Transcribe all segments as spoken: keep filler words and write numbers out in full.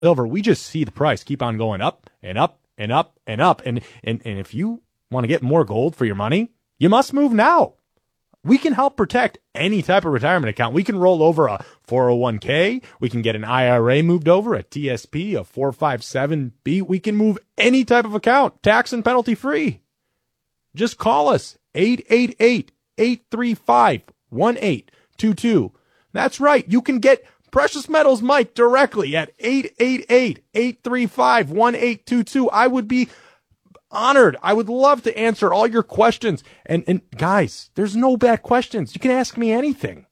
silver, we just see the price keep on going up and up and up and up. And, and, and if you want to get more gold for your money, you must move now. We can help protect any type of retirement account. We can roll over a four oh one k. We can get an I R A moved over, a T S P, a four fifty-seven B. We can move any type of account, tax and penalty free. Just call us, eight eight eight, eight three five, one eight two two. That's right. You can get Precious Metals Mike directly at eight eight eight, eight three five, one eight two two. I would be honored. I would love to answer all your questions. And, and guys, there's no bad questions. You can ask me anything.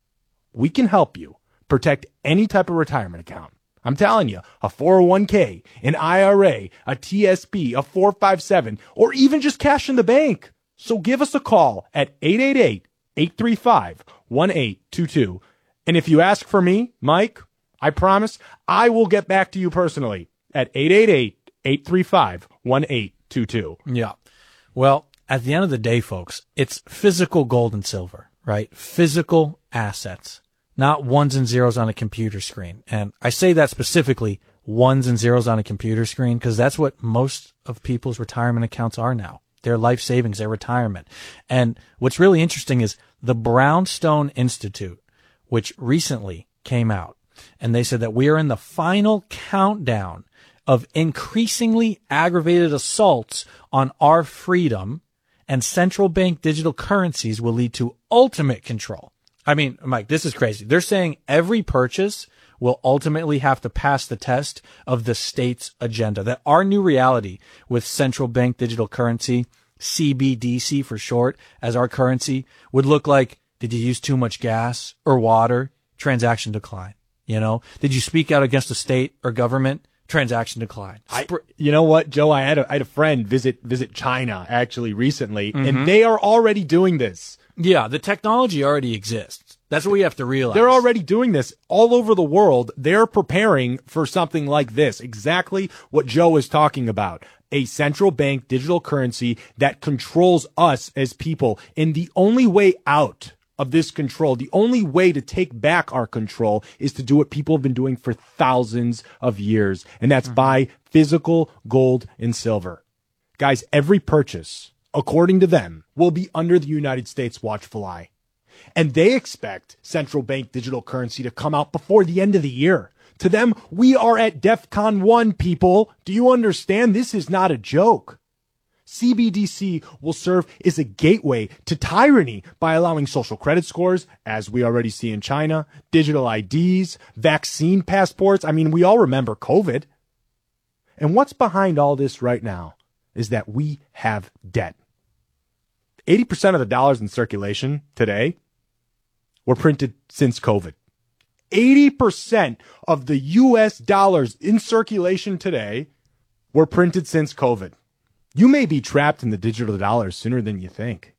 We can help you protect any type of retirement account. I'm telling you, a four oh one k, an I R A, a T S P, a four fifty-seven, or even just cash in the bank. So give us a call at eight eight eight, eight three five, one eight two two. And if you ask for me, Mike, I promise I will get back to you personally at eight eight eight, eight three five, one eight two two. Yeah. Well, at the end of the day, folks, it's physical gold and silver, right? Physical assets, not ones and zeros on a computer screen. And I say that specifically, ones and zeros on a computer screen, because that's what most of people's retirement accounts are now. Their life savings, their retirement. And what's really interesting is the Brownstone Institute, which recently came out, and they said that we are in the final countdown of increasingly aggravated assaults on our freedom, and central bank digital currencies will lead to ultimate control. I mean, Mike, this is crazy. They're saying every purchase will ultimately have to pass the test of the state's agenda. That our new reality with central bank digital currency, C B D C for short, as our currency would look like, did you use too much gas or water? Transaction decline. You know, did you speak out against the state or government? Transaction decline. I, you know what, Joe? I had a, I had a friend visit visit China actually recently, Mm-hmm. and they are already doing this. Yeah, the technology already exists. That's what we have to realize. They're already doing this all over the world. They're preparing for something like this. Exactly what Joe is talking about. A central bank digital currency that controls us as people. And the only way out of this control, the only way to take back our control, is to do what people have been doing for thousands of years. And that's mm-hmm. buy physical gold and silver. Guys, every purchase, according to them, will be under the United States watchful eye. And they expect central bank digital currency to come out before the end of the year. To them, we are at DEFCON one, people. Do you understand? This is not a joke. C B D C will serve as a gateway to tyranny by allowing social credit scores, as we already see in China, digital I Ds, vaccine passports. I mean, we all remember COVID. And what's behind all this right now is that we have debt. eighty percent of the dollars in circulation today were printed since COVID. eighty percent of the U S dollars in circulation today were printed since COVID. You may be trapped in the digital dollar sooner than you think.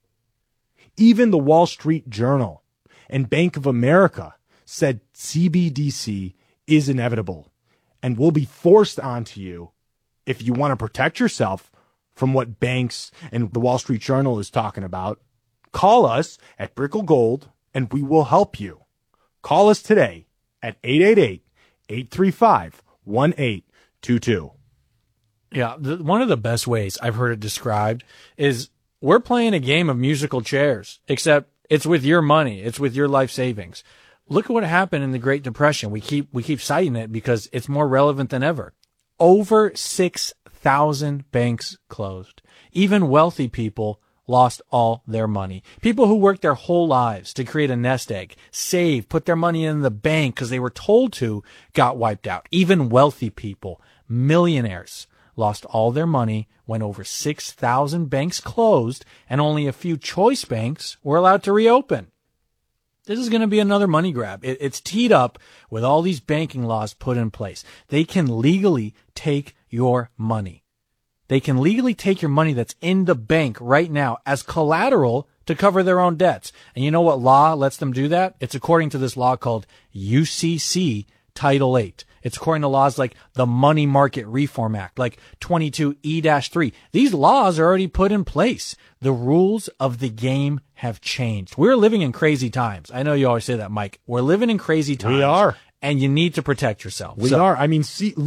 Even the Wall Street Journal and Bank of America said C B D C is inevitable and will be forced onto you if you want to protect yourself from what banks and the Wall Street Journal is talking about. Call us at Brickell Gold and we will help you. Call us today at eight eight eight, eight three five, one eight two two. Yeah, the, one of the best ways I've heard it described is we're playing a game of musical chairs, except it's with your money. It's with your life savings. Look at what happened in the Great Depression. We keep, we keep citing it because it's more relevant than ever. Over six thousand banks closed. Even wealthy people lost all their money. People who worked their whole lives to create a nest egg, save, put their money in the bank because they were told to, got wiped out. Even wealthy people, millionaires, lost all their money when over six thousand banks closed and only a few choice banks were allowed to reopen. This is going to be another money grab. It, it's teed up with all these banking laws put in place. They can legally take your money. They can legally take your money that's in the bank right now as collateral to cover their own debts. And you know what law lets them do that? It's according to this law called U C C Title eight. It's according to laws like the Money Market Reform Act, like twenty-two E three. These laws are already put in place. The rules of the game have changed. We're living in crazy times. I know you always say that, Mike. We're living in crazy times. We are. and you need to protect yourself. We So- are. I mean, see,